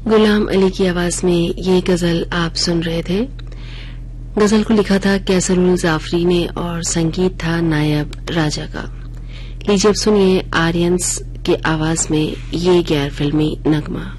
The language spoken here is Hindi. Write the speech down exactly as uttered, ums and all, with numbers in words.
गुलाम अली की आवाज में ये गजल आप सुन रहे थे। गजल को लिखा था कैसरुल जाफरी ने और संगीत था नायब राजा का। लीजिए अब सुनिए आर्यंस के आवाज में ये गैर फिल्मी नगमा।